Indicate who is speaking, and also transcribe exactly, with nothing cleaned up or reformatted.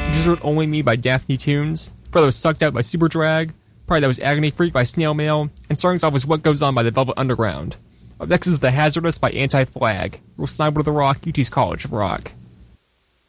Speaker 1: Desert Only Me by Daphne Tunes, before that was Sucked Out by Superdrag, prior that was Agony Freak by Snail Mail, and starting off was What Goes On by the Velvet Underground. Up next is The Hazardous by Anti-Flag. We'll sign with the Rock, U T's College of Rock.